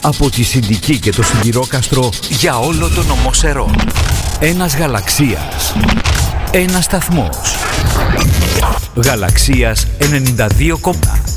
Από τη Συντική και το Σιδηρόκαστρο για όλο τον Ομοσερό. Ένας γαλαξίας. Ένας σταθμός. Γαλαξίας 92,1.